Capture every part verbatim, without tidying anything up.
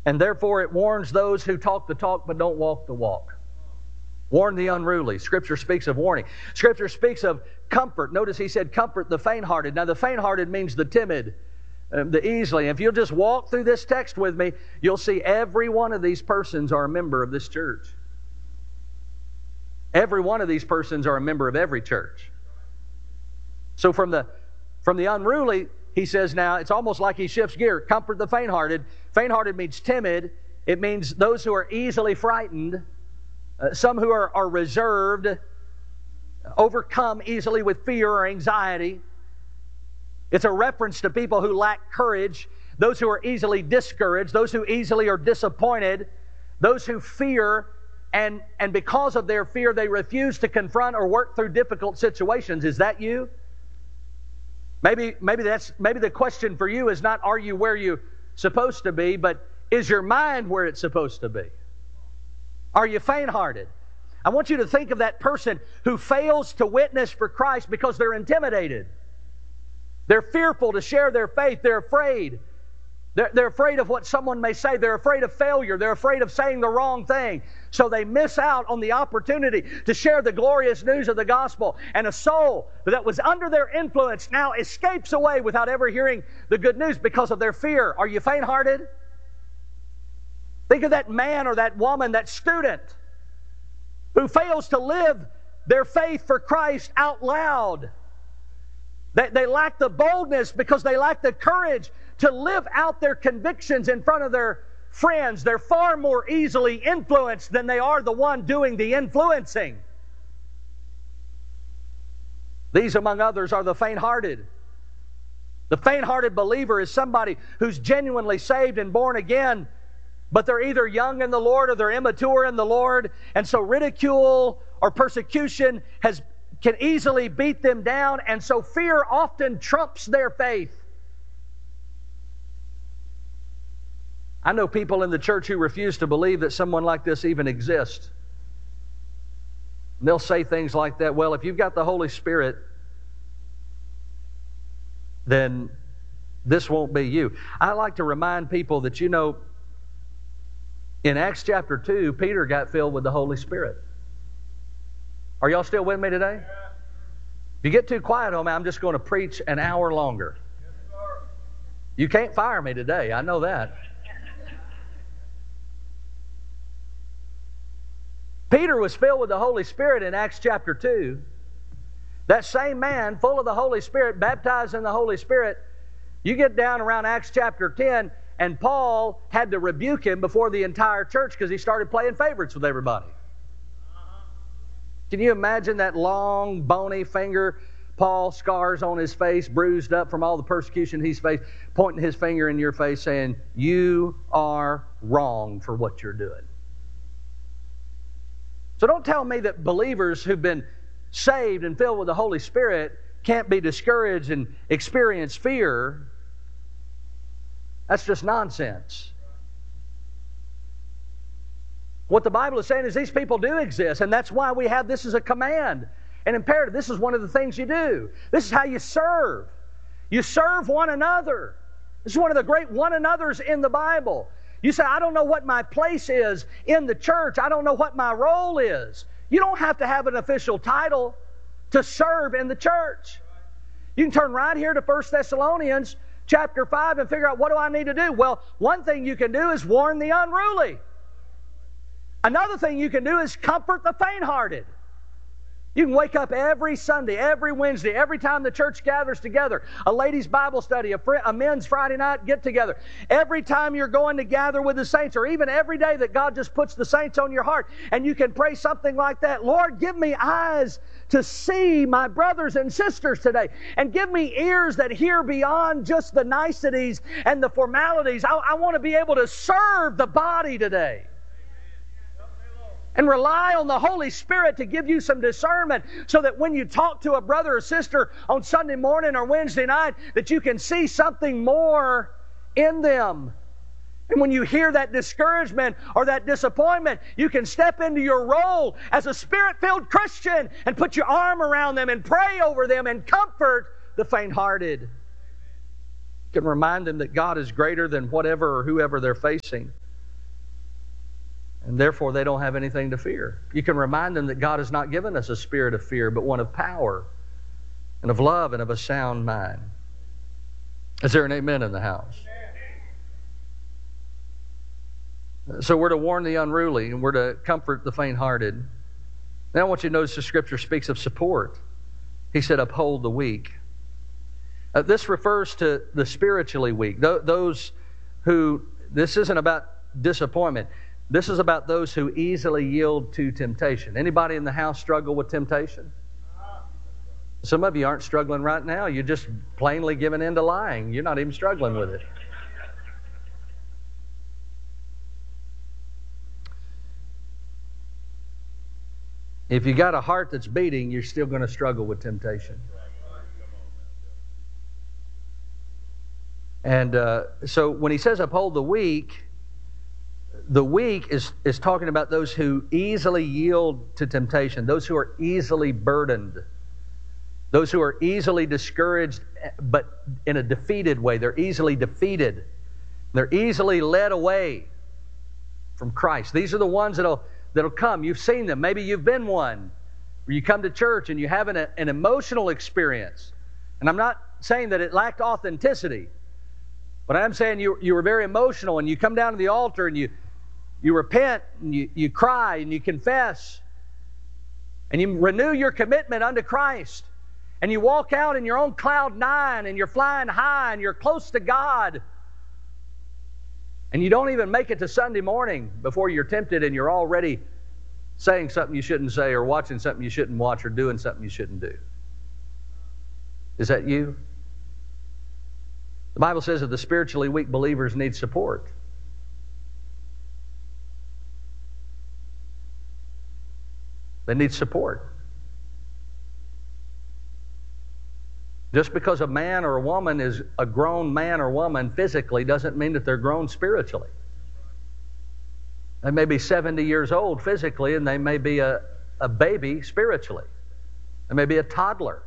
And therefore it warns those who talk the talk but don't walk the walk. Warn the unruly. Scripture speaks of warning. Scripture speaks of comfort. Notice he said comfort the faint-hearted. Now the faint-hearted means the timid, um, the easily. If you'll just walk through this text with me, you'll see every one of these persons are a member of this church. Every one of these persons are a member of every church. So from the, from the unruly, he says now, it's almost like he shifts gear. Comfort the faint-hearted. Faint-hearted means timid. It means those who are easily frightened. Uh, some who are, are reserved, overcome easily with fear or anxiety. It's a reference to people who lack courage, those who are easily discouraged, those who easily are disappointed, those who fear, and, and because of their fear, they refuse to confront or work through difficult situations. Is that you? Maybe, maybe, that's, maybe the question for you is not, are you where you're supposed to be, but is your mind where it's supposed to be? Are you faint-hearted? I want you to think of that person who fails to witness for Christ because they're intimidated. They're fearful to share their faith. They're afraid. They're, they're afraid of what someone may say. They're afraid of failure. They're afraid of saying the wrong thing. So they miss out on the opportunity to share the glorious news of the gospel. And a soul that was under their influence now escapes away without ever hearing the good news because of their fear. Are you faint-hearted? Think of that man or that woman, that student who fails to live their faith for Christ out loud. They, they lack the boldness because they lack the courage to live out their convictions in front of their friends. They're far more easily influenced than they are the one doing the influencing. These, among others, are the faint-hearted. The faint-hearted believer is somebody who's genuinely saved and born again, but they're either young in the Lord or they're immature in the Lord, and so ridicule or persecution has can easily beat them down, and so fear often trumps their faith. I know people in the church who refuse to believe that someone like this even exists. And they'll say things like that, well, if you've got the Holy Spirit, then this won't be you. I like to remind people that, you know, in Acts chapter two, Peter got filled with the Holy Spirit. Are y'all still with me today? If you get too quiet on me, I'm just going to preach an hour longer. You can't fire me today, I know that. Peter was filled with the Holy Spirit in Acts chapter two. That same man, full of the Holy Spirit, baptized in the Holy Spirit, you get down around Acts chapter ten, and Paul had to rebuke him before the entire church because he started playing favorites with everybody. Can you imagine that long, bony finger, Paul, scars on his face, bruised up from all the persecution he's faced, pointing his finger in your face saying, you are wrong for what you're doing. So don't tell me that believers who've been saved and filled with the Holy Spirit can't be discouraged and experience fear. That's just nonsense. What the Bible is saying is these people do exist, and that's why we have this as a command, an imperative. This is one of the things you do. This is how you serve. You serve one another. This is one of the great one another's in the Bible. You say, I don't know what my place is in the church. I don't know what my role is. You don't have to have an official title to serve in the church. You can turn right here to First Thessalonians chapter five and figure out, what do I need to do? Well, one thing you can do is warn the unruly. Another thing you can do is comfort the faint-hearted. You can wake up every Sunday, every Wednesday, every time the church gathers together, a ladies' Bible study, a, fr- a men's Friday night get-together. Every time you're going to gather with the saints, or even every day that God just puts the saints on your heart, and you can pray something like that, Lord, give me eyes to see my brothers and sisters today, and give me ears that hear beyond just the niceties and the formalities. I, I want to be able to serve the body today. And rely on the Holy Spirit to give you some discernment so that when you talk to a brother or sister on Sunday morning or Wednesday night, that you can see something more in them. And when you hear that discouragement or that disappointment, you can step into your role as a Spirit-filled Christian and put your arm around them and pray over them and comfort the faint-hearted. You can remind them that God is greater than whatever or whoever they're facing. And therefore, they don't have anything to fear. You can remind them that God has not given us a spirit of fear, but one of power and of love and of a sound mind. Is there an amen in the house? So we're to warn the unruly, and we're to comfort the faint-hearted. Now I want you to notice the Scripture speaks of support. He said, uphold the weak. Uh, this refers to the spiritually weak. Th- those who, this isn't about disappointment. This is about those who easily yield to temptation. Anybody in the house struggle with temptation? Some of you aren't struggling right now. You're just plainly giving in to lying. You're not even struggling with it. If you got a heart that's beating, you're still going to struggle with temptation. And uh, so when he says uphold the weak, the weak is, is talking about those who easily yield to temptation, those who are easily burdened, those who are easily discouraged, but in a defeated way. They're easily defeated. They're easily led away from Christ. These are the ones that'll that'll come. You've seen them. Maybe you've been one where you come to church and you have an, an emotional experience. And I'm not saying that it lacked authenticity, but I'm saying you, you were very emotional, and you come down to the altar and you, you repent and you, you cry and you confess and you renew your commitment unto Christ, and you walk out in your own cloud nine and you're flying high and you're close to God. And you don't even make it to Sunday morning before you're tempted and you're already saying something you shouldn't say, or watching something you shouldn't watch, or doing something you shouldn't do. Is that you? The Bible says that the spiritually weak believers need support. They need support. Just because a man or a woman is a grown man or woman physically doesn't mean that they're grown spiritually. They may be seventy years old physically, and they may be a, a baby spiritually. They may be a toddler.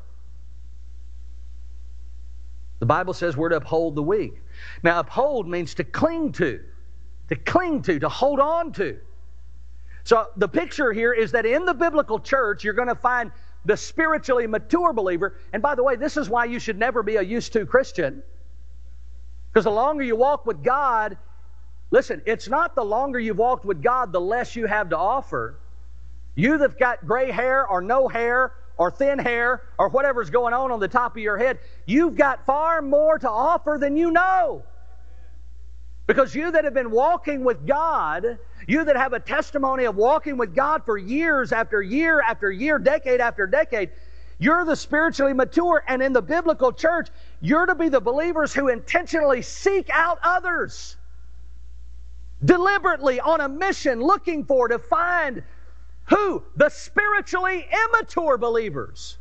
The Bible says we're to uphold the weak. Now, uphold means to cling to, to cling to, to hold on to. So the picture here is that in the biblical church, you're going to find the spiritually mature believer. And by the way, this is why you should never be a used-to Christian. Because the longer you walk with God, listen, it's not the longer you've walked with God, the less you have to offer. You that've got gray hair or no hair or thin hair or whatever's going on on the top of your head, you've got far more to offer than you know. Because you that have been walking with God, you that have a testimony of walking with God for years after year after year, decade after decade, you're the spiritually mature. And in the biblical church, you're to be the believers who intentionally seek out others. Deliberately on a mission, looking for, to find who? The spiritually immature believers.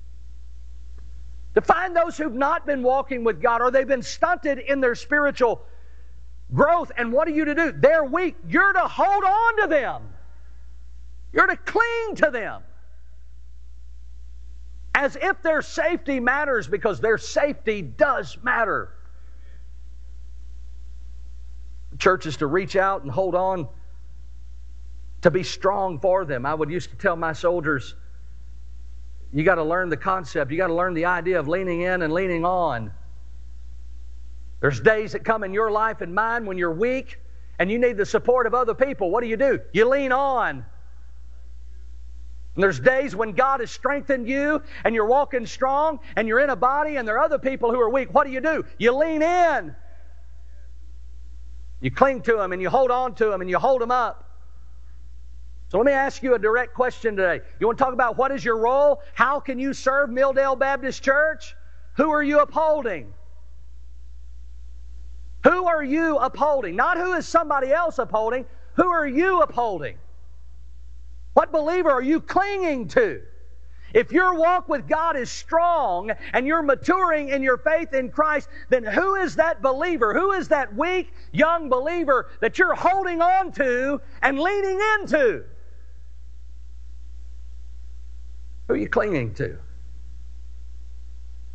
To find those who've not been walking with God, or they've been stunted in their spiritual growth. And what are you to do? They're weak. You're to hold on to them. You're to cling to them. As if their safety matters, because their safety does matter. The church is to reach out and hold on, to be strong for them. I would used to tell my soldiers, you got to learn the concept. You got to learn the idea of leaning in and leaning on. There's days that come in your life and mine when you're weak and you need the support of other people. What do you do? You lean on. And there's days when God has strengthened you and you're walking strong and you're in a body and there are other people who are weak. What do you do? You lean in. You cling to them and you hold on to them and you hold them up. So let me ask you a direct question today. You want to talk about what is your role? How can you serve Milldale Baptist Church? Who are you upholding? Who are you upholding? Not who is somebody else upholding. Who are you upholding? What believer are you clinging to? If your walk with God is strong and you're maturing in your faith in Christ, then who is that believer? Who is that weak young believer that you're holding on to and leaning into? Who are you clinging to?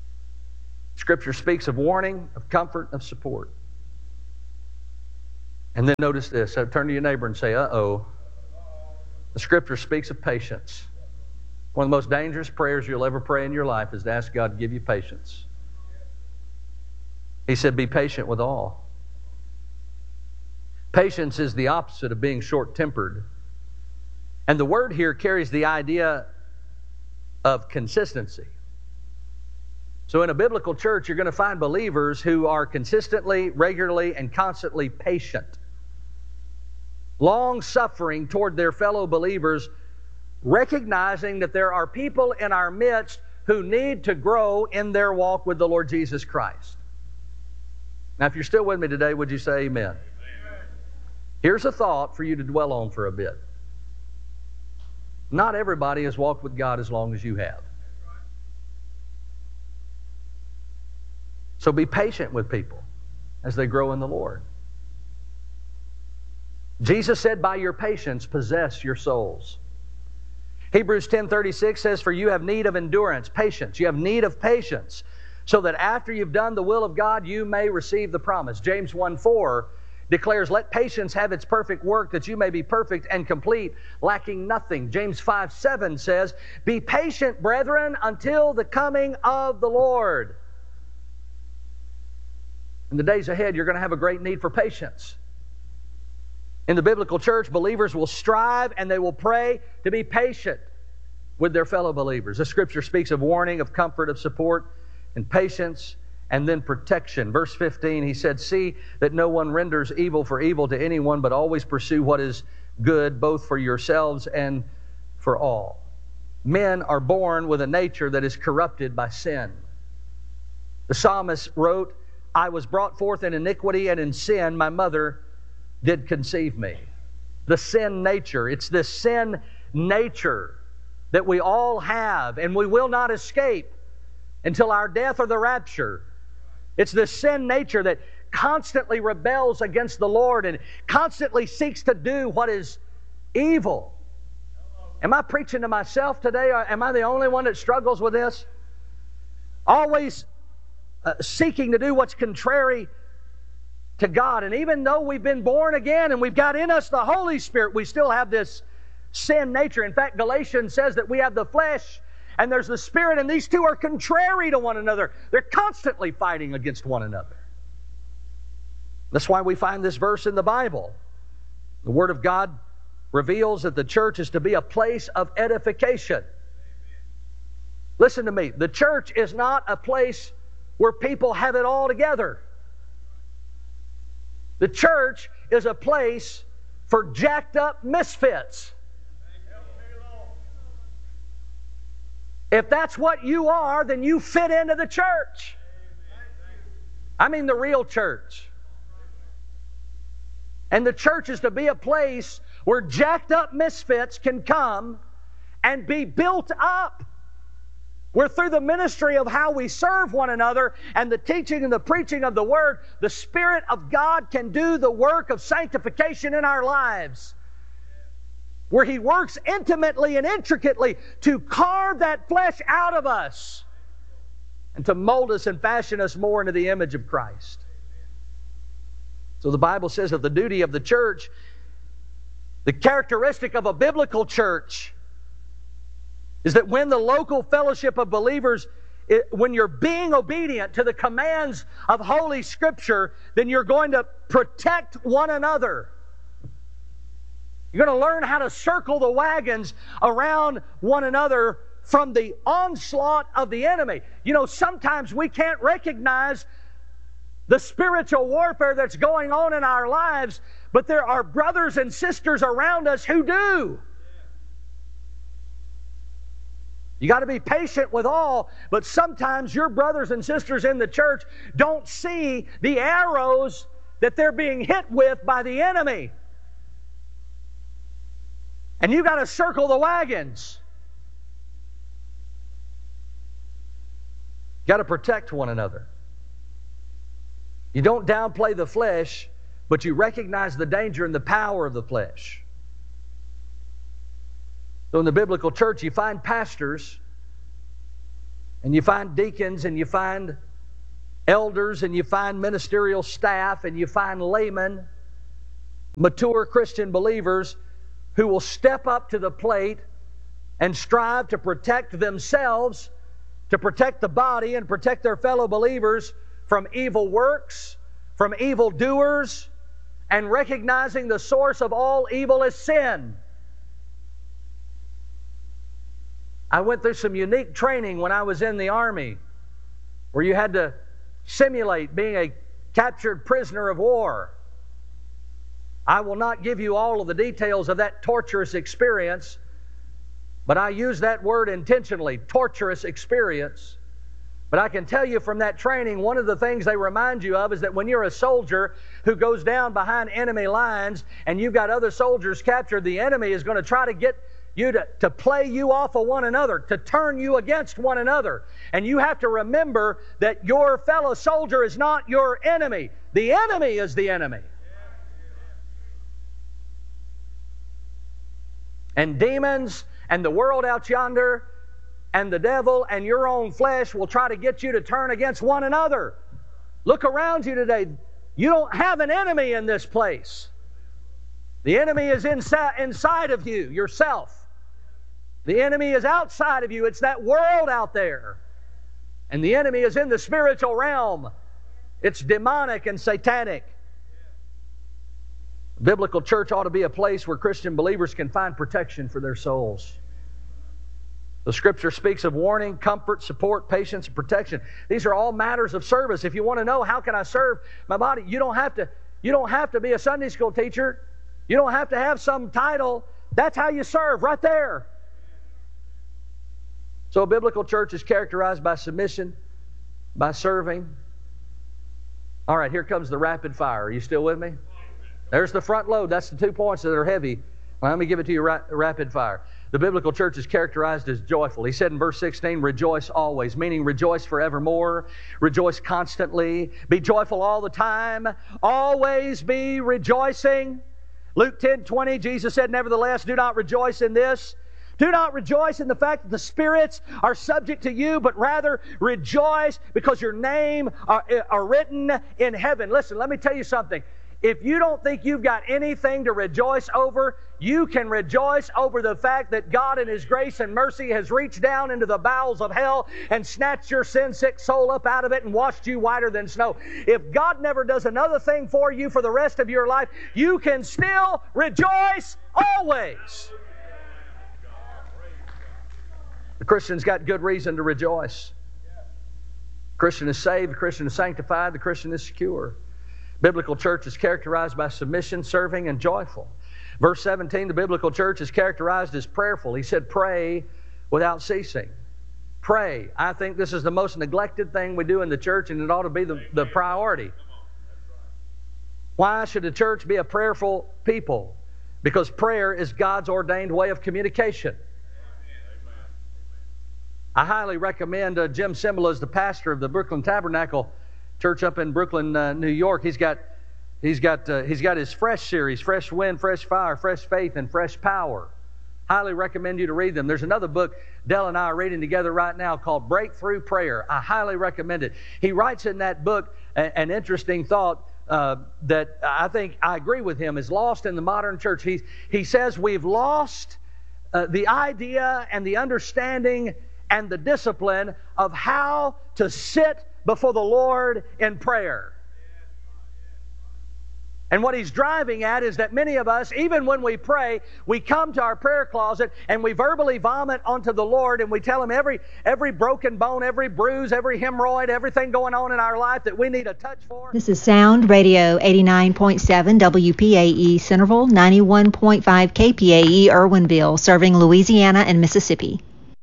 Scripture speaks of warning, of comfort, of support. And then notice this. So turn to your neighbor and say, uh-oh. The Scripture speaks of patience. One of the most dangerous prayers you'll ever pray in your life is to ask God to give you patience. He said, be patient with all. Patience is the opposite of being short-tempered. And the word here carries the idea of consistency. So in a biblical church, you're going to find believers who are consistently, regularly, and constantly patient. Long-suffering toward their fellow believers, recognizing that there are people in our midst who need to grow in their walk with the Lord Jesus Christ. Now, if you're still with me today, would you say amen? Amen. Here's a thought for you to dwell on for a bit. Not everybody has walked with God as long as you have. So be patient with people as they grow in the Lord. Jesus said, by your patience, possess your souls. Hebrews ten thirty-six says, for you have need of endurance, patience. You have need of patience, so that after you've done the will of God, you may receive the promise. James one four declares, let patience have its perfect work, that you may be perfect and complete, lacking nothing. James five seven says, be patient, brethren, until the coming of the Lord. In the days ahead, you're going to have a great need for patience. In the biblical church, believers will strive and they will pray to be patient with their fellow believers. The Scripture speaks of warning, of comfort, of support, and patience, and then protection. Verse fifteen, he said, see that no one renders evil for evil to anyone, but always pursue what is good, both for yourselves and for all. Men are born with a nature that is corrupted by sin. The psalmist wrote, I was brought forth in iniquity, and in sin my mother did conceive me. The sin nature. It's this sin nature that we all have, and we will not escape until our death or the rapture. It's this sin nature that constantly rebels against the Lord and constantly seeks to do what is evil. Am I preaching to myself today, or am I the only one that struggles with this? Always uh, seeking to do what's contrary to God. And even though we've been born again and we've got in us the Holy Spirit, we still have this sin nature. In fact, Galatians says that we have the flesh and there's the Spirit, and these two are contrary to one another. They're constantly fighting against one another. That's why we find this verse in the Bible. The Word of God reveals that the church is to be a place of edification. Listen to me. The church is not a place where people have it all together. The church is a place for jacked up misfits. If that's what you are, then you fit into the church. I mean the real church. And the church is to be a place where jacked up misfits can come and be built up. Where through the ministry of how we serve one another and the teaching and the preaching of the Word, the Spirit of God can do the work of sanctification in our lives. Where He works intimately and intricately to carve that flesh out of us and to mold us and fashion us more into the image of Christ. So the Bible says that the duty of the church, the characteristic of a biblical church, is that when the local fellowship of believers, it, when you're being obedient to the commands of Holy Scripture, then you're going to protect one another. You're going to learn how to circle the wagons around one another from the onslaught of the enemy. You know, sometimes we can't recognize the spiritual warfare that's going on in our lives, but there are brothers and sisters around us who do. You got to be patient with all, but sometimes your brothers and sisters in the church don't see the arrows that they're being hit with by the enemy. And you got to circle the wagons. You got to protect one another. You don't downplay the flesh, but you recognize the danger and the power of the flesh. So in the biblical church, you find pastors, and you find deacons, and you find elders, and you find ministerial staff, and you find laymen mature Christian believers who will step up to the plate and strive to protect themselves, to protect the body and protect their fellow believers from evil works, from evil doers, and recognizing the source of all evil is sin. I went through some unique training when I was in the Army, where you had to simulate being a captured prisoner of war. I will not give you all of the details of that torturous experience, but I use that word intentionally, torturous experience. But I can tell you from that training, one of the things they remind you of is that when you're a soldier who goes down behind enemy lines and you've got other soldiers captured, the enemy is going to try to get you to, to play you off of one another, to turn you against one another. And you have to remember that your fellow soldier is not your enemy. The enemy is the enemy. And demons and the world out yonder and the devil and your own flesh will try to get you to turn against one another. Look around you today. You don't have an enemy in this place. The enemy is inside, inside of you, yourself. The enemy is outside of you. It's that world out there. And the enemy is in the spiritual realm. It's demonic and satanic. The biblical church ought to be a place where Christian believers can find protection for their souls. The Scripture speaks of warning, comfort, support, patience, and protection. These are all matters of service. If you want to know how can I serve my body, you don't have to, you don't have to be a Sunday school teacher. You don't have to have some title. That's how you serve, right there. So a biblical church is characterized by submission, by serving. All right, here comes the rapid fire. Are you still with me? There's the front load. That's the two points that are heavy. Well, let me give it to you ra- rapid fire. The biblical church is characterized as joyful. He said in verse sixteen, rejoice always, meaning rejoice forevermore, rejoice constantly, be joyful all the time, always be rejoicing. Luke ten twenty, Jesus said, nevertheless, do not rejoice in this. Do not rejoice in the fact that the spirits are subject to you, but rather rejoice because your name are, are written in heaven. Listen, let me tell you something. If you don't think you've got anything to rejoice over, you can rejoice over the fact that God in His grace and mercy has reached down into the bowels of hell and snatched your sin-sick soul up out of it and washed you whiter than snow. If God never does another thing for you for the rest of your life, you can still rejoice always. The Christian's got good reason to rejoice. The Christian is saved, the Christian is sanctified, the Christian is secure. Biblical church is characterized by submission, serving, and joyful. Verse seventeen, the biblical church is characterized as prayerful. He said, pray without ceasing. Pray. I think this is the most neglected thing we do in the church, and it ought to be the, the priority. Why should the church be a prayerful people? Because prayer is God's ordained way of communication. I highly recommend uh, Jim Cymbala as the pastor of the Brooklyn Tabernacle Church up in Brooklyn, uh, New York. He's got, he's got, uh, he's got his Fresh series, Fresh Wind, Fresh Fire, Fresh Faith, and Fresh Power. Highly recommend you to read them. There's another book Dell and I are reading together right now called Breakthrough Prayer. I highly recommend it. He writes in that book a, an interesting thought uh, that I think I agree with him is lost in the modern church. He, he says we've lost uh, the idea and the understanding and the discipline of how to sit before the Lord in prayer. And what he's driving at is that many of us, even when we pray, we come to our prayer closet and we verbally vomit onto the Lord and we tell Him every, every broken bone, every bruise, every hemorrhoid, everything going on in our life that we need a touch for. This is Sound Radio eighty-nine point seven W P A E Centerville, ninety-one point five K P A E Irwinville, serving Louisiana and Mississippi.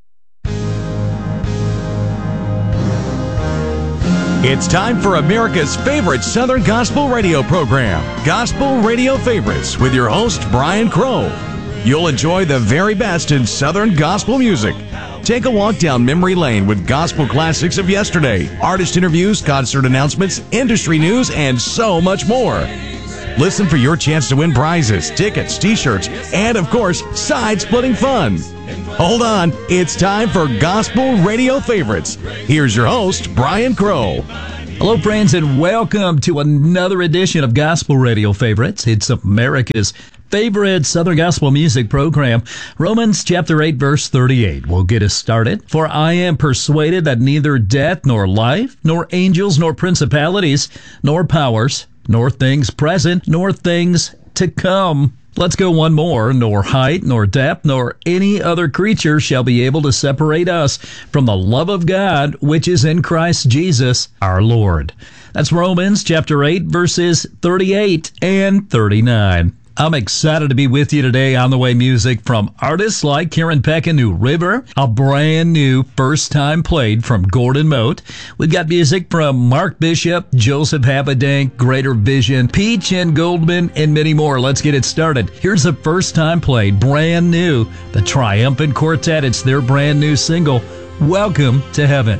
It's time for America's favorite Southern Gospel radio program, Gospel Radio Favorites, with your host, Brian Crow. You'll enjoy the very best in Southern gospel music. Take a walk down memory lane with gospel classics of yesterday, artist interviews, concert announcements, industry news, and so much more. Listen for your chance to win prizes, tickets, t-shirts, and, of course, side-splitting fun. Hold on, it's time for Gospel Radio Favorites. Here's your host, Brian Crow. Hello, friends, and welcome to another edition of Gospel Radio Favorites. It's America's favorite Southern Gospel music program. Romans chapter eight, verse thirty-eight will get us started. For I am persuaded that neither death, nor life, nor angels, nor principalities, nor powers, nor things present, nor things to come. Let's go one more. Nor height, nor depth, nor any other creature shall be able to separate us from the love of God, which is in Christ Jesus our Lord. That's Romans chapter eight, verses thirty-eight and thirty-nine. I'm excited to be with you today on The Way Music from artists like Karen Peck and New River, a brand new first time played from Gordon Mote. We've got music from Mark Bishop, Joseph Habedank, Greater Vision, Peach and Goldman, and many more. Let's get it started. Here's the first time played, brand new, the Triumphant Quartet. It's their brand new single, Welcome to Heaven.